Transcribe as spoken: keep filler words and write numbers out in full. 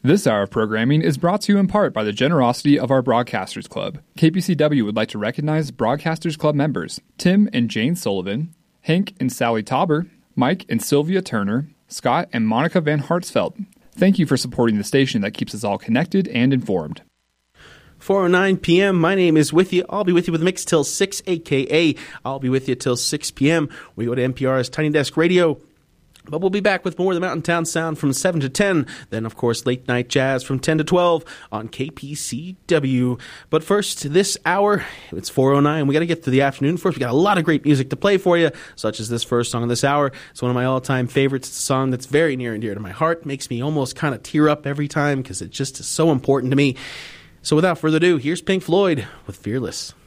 This hour of programming is brought to you in part by the generosity of our Broadcasters Club. K P C W would like to recognize Broadcasters Club members Tim and Jane Sullivan, Hank and Sally Tauber, Mike and Sylvia Turner, Scott and Monica Van Hartsfeld. Thank you for supporting the station that keeps us all connected and informed. four oh nine p.m. My name is with you. I'll be with you with the mix till six, a k a. I'll be with you till six p.m. We go to N P R's Tiny Desk Radio. But we'll be back with more of the Mountain Town Sound from seven to ten. Then, of course, Late Night Jazz from ten to twelve on K P C W. But first, this hour, it's four oh nine. We got to get through the afternoon first. We got a lot of great music to play for you, such as this first song of this hour. It's one of my all-time favorites. It's a song that's very near and dear to my heart. Makes me almost kind of tear up every time because it just is so important to me. So without further ado, here's Pink Floyd with Fearless.